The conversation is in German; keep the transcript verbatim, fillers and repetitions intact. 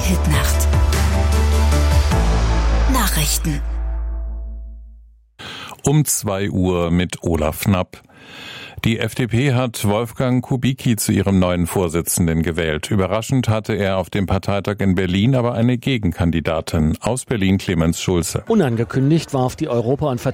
Hitnacht. Nachrichten. Um zwei Uhr mit Olaf Knapp. Die F D P hat Wolfgang Kubicki zu ihrem neuen Vorsitzenden gewählt. Überraschend hatte er auf dem Parteitag in Berlin aber eine Gegenkandidatin. Aus Berlin Clemens Schulze. Unangekündigt warf die Europa- und